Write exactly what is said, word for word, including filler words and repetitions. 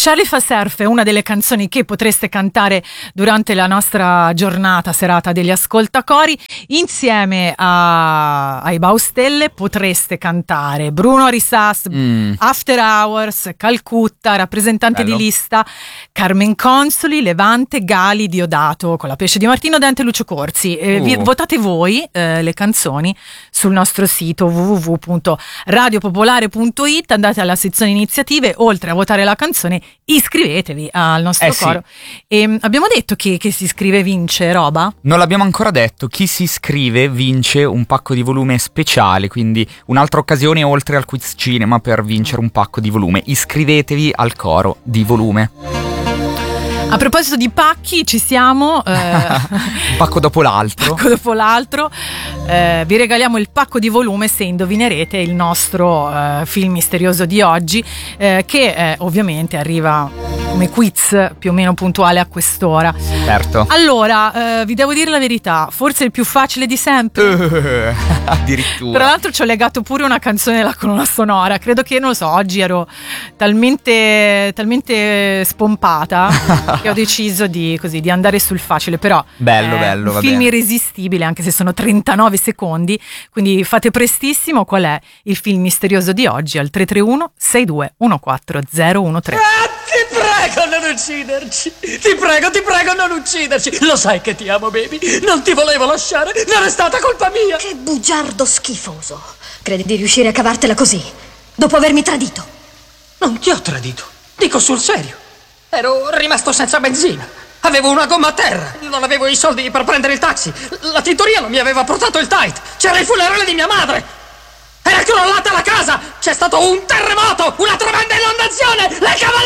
Shalifa Surf è una delle canzoni che potreste cantare durante la nostra giornata, serata degli ascoltacori. Insieme a, ai Baustelle potreste cantare Bruno Risas, mm. After Hours, Calcutta, rappresentante Bello. Di lista, Carmen Consoli, Levante, Gali, Diodato, con la pesce di Martino, Dante, Lucio Corsi. Eh, uh. vi, votate voi eh, le canzoni sul nostro sito w w w punto radio popolare punto i t, andate alla sezione iniziative, oltre a votare la canzone iscrivetevi al nostro eh coro. Sì. E abbiamo detto che, che si iscrive vince roba? Non l'abbiamo ancora detto. Chi si iscrive vince un pacco di volume speciale, quindi un'altra occasione oltre al quiz cinema per vincere un pacco di volume. Iscrivetevi al coro di volume. A proposito di pacchi, ci siamo. Eh, un pacco dopo l'altro. Pacco dopo l'altro. Eh, vi regaliamo il pacco di volume se indovinerete il nostro eh, film misterioso di oggi, eh, che eh, ovviamente arriva come quiz più o meno puntuale a quest'ora. Certo. Allora, eh, vi devo dire la verità, forse il più facile di sempre. Uh, addirittura. Tra l'altro ci ho legato pure una canzone della colonna sonora. Credo che, non lo so, oggi ero talmente, talmente spompata che ho deciso di, così, di andare sul facile. Però bello, eh, bello, un va film bene. irresistibile, anche se sono trentanove secondi. Quindi fate prestissimo. Qual è il film misterioso di oggi? Al tre tre uno sei due uno quattro zero uno tre. Ah, ti prego non ucciderci. Ti prego, ti prego non ucciderci. Lo sai che ti amo, baby. Non ti volevo lasciare. Non è stata colpa mia. Che bugiardo schifoso. Credi di riuscire a cavartela così, dopo avermi tradito? Non ti ho tradito. Dico sul serio. Ero rimasto senza benzina. Avevo una gomma a terra. Non avevo i soldi per prendere il taxi. La tintoria non mi aveva portato il tight. C'era il funerale di mia madre. Era crollata la casa. C'è stato un terremoto. Una tremenda inondazione. Le cavalli